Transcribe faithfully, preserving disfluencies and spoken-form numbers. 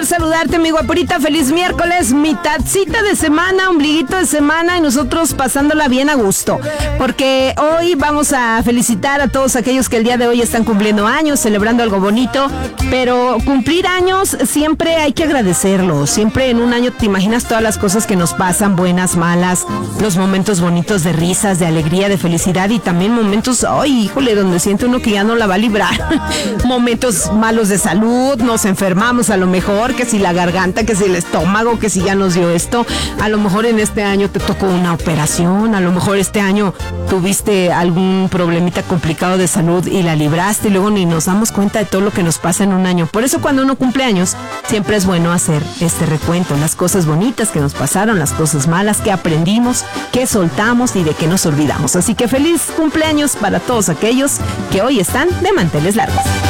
Saludarte, mi guapurita, feliz miércoles, mitadcita de semana, ombliguito de semana y nosotros pasándola bien a gusto, porque hoy vamos a felicitar a todos aquellos que el día de hoy están cumpliendo años, celebrando algo bonito, pero cumplir años siempre hay que agradecerlo, siempre en un año te imaginas todas las cosas que nos pasan, buenas, malas, los momentos bonitos de risas, de alegría, de felicidad y también momentos, ay, híjole, donde siente uno que ya no la va a librar, momentos malos de salud, nos enfermamos a lo mejor, que si la garganta, que si el estómago, que si ya nos dio esto, a lo mejor en este año te tocó una operación, a lo mejor este año tuviste algún problemita complicado de salud y la libraste y luego ni nos damos cuenta de todo lo que nos pasa en un año. Por eso cuando uno cumple años, siempre es bueno hacer este recuento, las cosas bonitas que nos pasaron, las cosas malas que aprendimos, que soltamos y de que nos olvidamos. Así que feliz cumpleaños para todos aquellos que hoy están de manteles largos.